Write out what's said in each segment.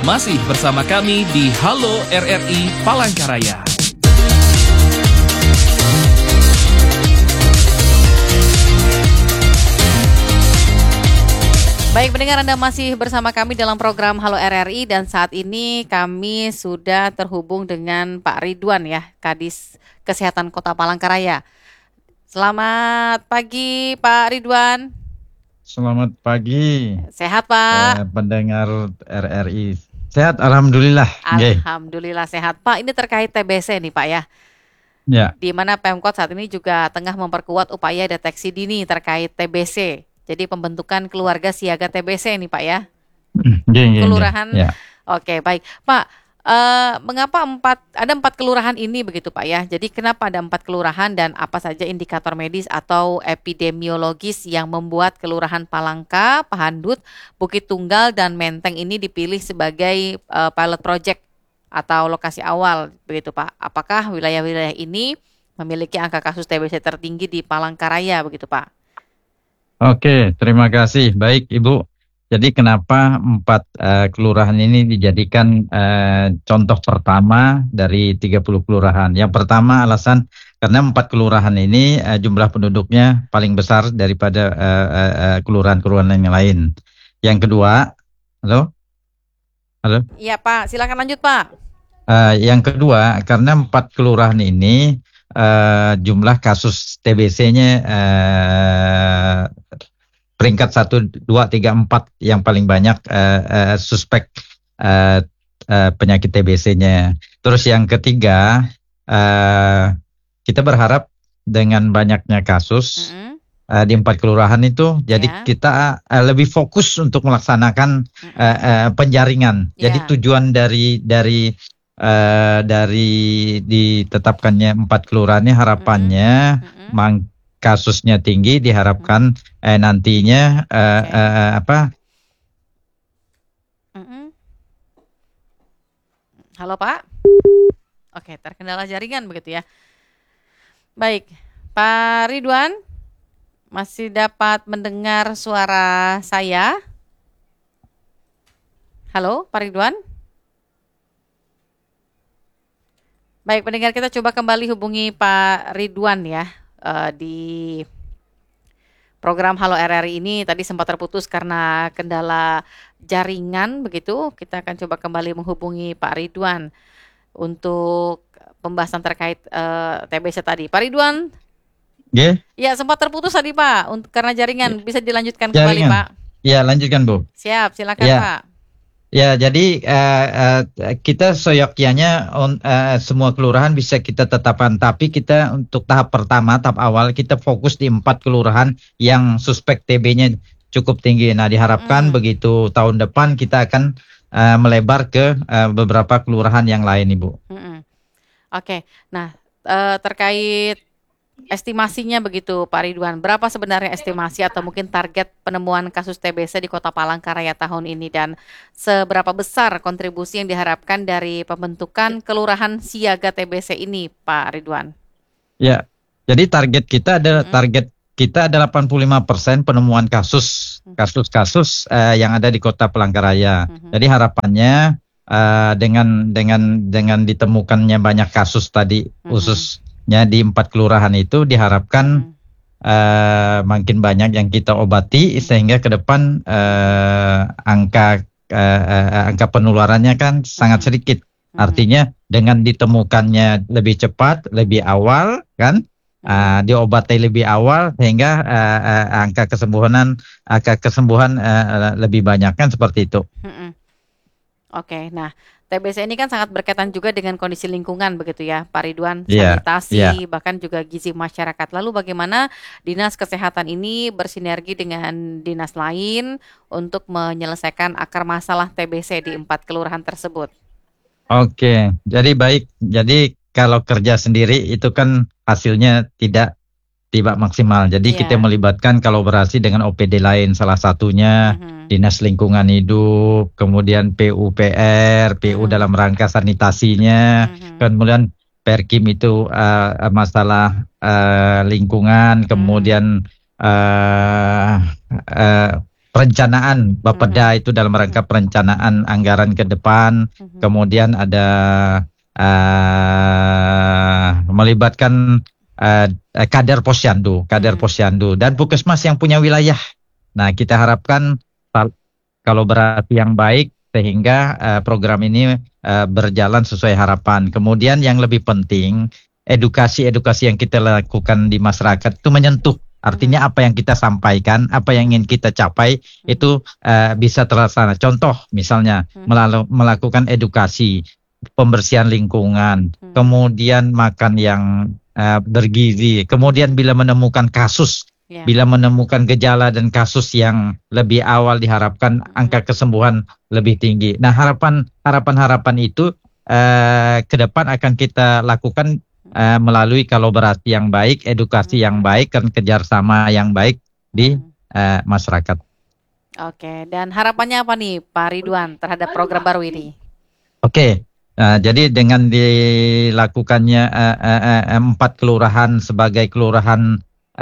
Masih bersama kami di Halo RRI Palangkaraya. Baik pendengar, Anda masih bersama kami dalam program Halo RRI dan saat ini kami sudah terhubung dengan Pak Ridwan ya, Kadis Kesehatan Kota Palangkaraya. Selamat pagi Pak Ridwan. Selamat pagi. Sehat Pak? Pendengar RRI. Sehat, alhamdulillah. Alhamdulillah sehat Pak. Ini terkait TBC nih Pak ya. Ya. Di mana Pemkot saat ini juga tengah memperkuat upaya deteksi dini terkait TBC. Jadi pembentukan keluarga siaga TBC nih Pak ya. Kelurahan. Ya. Oke, baik. Pak, mengapa ada 4 kelurahan ini begitu Pak ya? Jadi kenapa ada 4 kelurahan dan apa saja indikator medis atau epidemiologis yang membuat Kelurahan Palangka, Pahandut, Bukit Tunggal dan Menteng ini dipilih sebagai pilot project atau lokasi awal begitu Pak? Apakah wilayah-wilayah ini memiliki angka kasus TBC tertinggi di Palangkaraya begitu Pak? Oke, terima kasih. Baik Ibu. Jadi kenapa 4 kelurahan ini dijadikan contoh pertama dari 30 kelurahan? Yang pertama alasan karena 4 kelurahan ini jumlah penduduknya paling besar daripada kelurahan-kelurahan yang lain. Yang kedua, halo? Iya Pak, silakan lanjut Pak. Yang kedua, karena 4 kelurahan ini jumlah kasus TBC-nya peringkat 1, 2, 3, 4 yang paling banyak suspek penyakit TBC-nya. Terus yang ketiga, kita berharap dengan banyaknya kasus di 4 kelurahan itu, jadi kita lebih fokus untuk melaksanakan penjaringan. Jadi tujuan dari ditetapkannya 4 kelurahan ini harapannya kasusnya tinggi, diharapkan nantinya Halo Pak. Oke, terkendala jaringan begitu ya. Baik, Pak Ridwan masih dapat mendengar suara saya? Halo, Pak Ridwan? Baik, pendengar, kita coba kembali hubungi Pak Ridwan ya. Di program Halo RRI ini tadi sempat terputus karena kendala jaringan begitu. Kita akan coba kembali menghubungi Pak Ridwan untuk pembahasan terkait TBC tadi. Pak Ridwan? Ya, sempat terputus tadi Pak karena jaringan. Bisa dilanjutkan kembali Pak? Ya, lanjutkan Bu. Siap, silakan Pak. Ya, jadi kita seyogyanya semua kelurahan bisa kita tetapkan, tapi kita untuk tahap pertama, tahap awal kita fokus di 4 kelurahan yang suspek TB-nya cukup tinggi. Nah, diharapkan begitu tahun depan kita akan melebar ke beberapa kelurahan yang lain, Ibu. Oke, nah terkait estimasinya begitu Pak Ridwan, berapa sebenarnya estimasi atau mungkin target penemuan kasus TBC di Kota Palangkaraya tahun ini dan seberapa besar kontribusi yang diharapkan dari pembentukan kelurahan siaga TBC ini Pak Ridwan? Ya, jadi target kita adalah 85% penemuan kasus yang ada di Kota Palangkaraya. Jadi harapannya dengan ditemukannya banyak kasus tadi khususnya di 4 kelurahan itu diharapkan makin banyak yang kita obati sehingga ke depan angka penularannya kan sangat sedikit. Artinya dengan ditemukannya lebih cepat, lebih awal kan, diobati lebih awal sehingga angka kesembuhan lebih banyak kan seperti itu. Oke, nah TBC ini kan sangat berkaitan juga dengan kondisi lingkungan begitu ya Pak Ridwan, sanitasi, bahkan juga gizi masyarakat. Lalu bagaimana Dinas Kesehatan ini bersinergi dengan dinas lain untuk menyelesaikan akar masalah TBC di 4 kelurahan tersebut? Oke, jadi baik. Jadi kalau kerja sendiri itu kan hasilnya tidak maksimal. Jadi kita melibatkan kolaborasi dengan OPD lain, salah satunya Dinas Lingkungan Hidup, kemudian PUPR, PU dalam rangka sanitasinya, kemudian Perkim itu masalah lingkungan, kemudian perencanaan Bapeda itu dalam rangka perencanaan anggaran ke depan. Kemudian ada melibatkan kader posyandu dan puskesmas yang punya wilayah. Nah, kita harapkan kolaborasi yang baik sehingga program ini berjalan sesuai harapan. Kemudian yang lebih penting, edukasi yang kita lakukan di masyarakat itu menyentuh. Artinya apa yang kita sampaikan, apa yang ingin kita capai itu bisa terlaksana. Contoh misalnya melakukan edukasi, pembersihan lingkungan, kemudian makan yang bergizi, kemudian bila menemukan gejala dan kasus yang lebih awal diharapkan angka kesembuhan lebih tinggi. Nah, harapan itu ke depan akan kita lakukan melalui kolaborasi yang baik, edukasi yang baik, dan kerjasama yang baik di masyarakat. Oke, dan harapannya apa nih Pak Ridwan terhadap program baru ini? Oke, jadi dengan dilakukannya 4 kelurahan sebagai kelurahan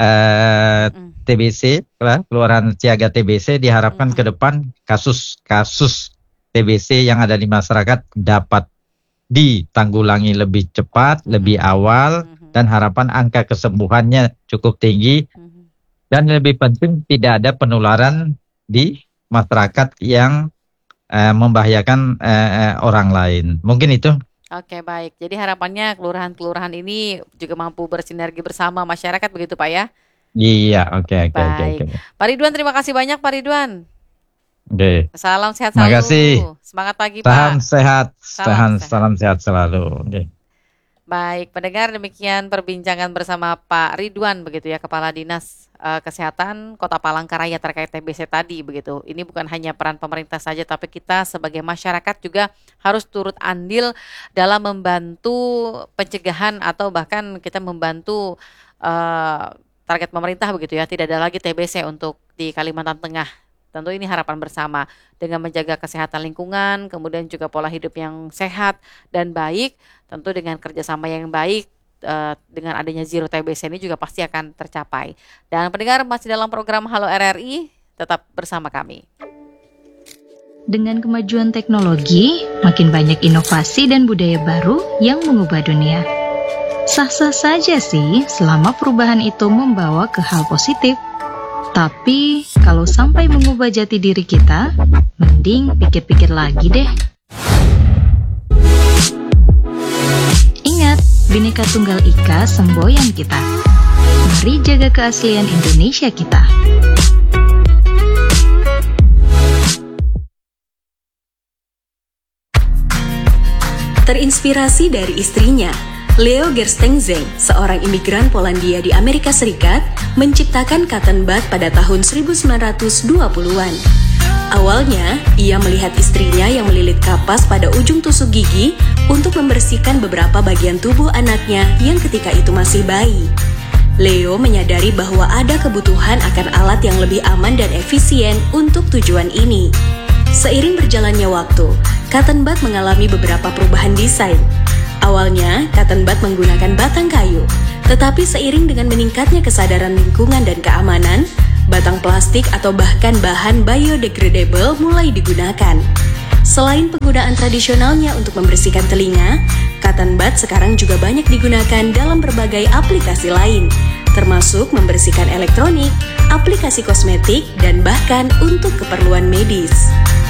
TBC, kelurahan siaga TBC, diharapkan ke depan kasus TBC yang ada di masyarakat dapat ditanggulangi lebih cepat, lebih awal, dan harapan angka kesembuhannya cukup tinggi, dan lebih penting tidak ada penularan di masyarakat yang membahayakan orang lain. Mungkin itu. Oke, baik. Jadi harapannya kelurahan-kelurahan ini juga mampu bersinergi bersama masyarakat, begitu Pak ya? Iya, oke. Pak Ridwan, terima kasih banyak Pak Ridwan. Oke. Salam sehat Terima selalu. kasih. Semangat pagi Salam Pak. sehat. Salam sehat selalu. Oke. Baik, pendengar, demikian perbincangan bersama Pak Ridwan begitu ya, Kepala Dinas Kesehatan Kota Palangkaraya terkait TBC tadi begitu. Ini bukan hanya peran pemerintah saja, tapi kita sebagai masyarakat juga harus turut andil dalam membantu pencegahan atau bahkan kita membantu target pemerintah begitu ya. Tidak ada lagi TBC untuk di Kalimantan Tengah. Tentu ini harapan bersama dengan menjaga kesehatan lingkungan, kemudian juga pola hidup yang sehat dan baik, tentu dengan kerjasama yang baik, dengan adanya Zero TBC ini juga pasti akan tercapai. Dan pendengar masih dalam program Halo RRI, tetap bersama kami. Dengan kemajuan teknologi, makin banyak inovasi dan budaya baru yang mengubah dunia. Sah-sah saja sih selama perubahan itu membawa ke hal positif. Tapi, kalau sampai mengubah jati diri kita, mending pikir-pikir lagi deh. Ingat, Bhinneka Tunggal Ika semboyan kita. Mari jaga keaslian Indonesia kita. Terinspirasi dari istrinya, Leo Gerstenzeng, seorang imigran Polandia di Amerika Serikat, menciptakan cotton bud pada tahun 1920-an. Awalnya, ia melihat istrinya yang melilit kapas pada ujung tusuk gigi untuk membersihkan beberapa bagian tubuh anaknya yang ketika itu masih bayi. Leo menyadari bahwa ada kebutuhan akan alat yang lebih aman dan efisien untuk tujuan ini. Seiring berjalannya waktu, cotton bud mengalami beberapa perubahan desain. Awalnya, cotton bud menggunakan batang kayu, tetapi seiring dengan meningkatnya kesadaran lingkungan dan keamanan, batang plastik atau bahkan bahan biodegradable mulai digunakan. Selain penggunaan tradisionalnya untuk membersihkan telinga, cotton bud sekarang juga banyak digunakan dalam berbagai aplikasi lain, termasuk membersihkan elektronik, aplikasi kosmetik, dan bahkan untuk keperluan medis.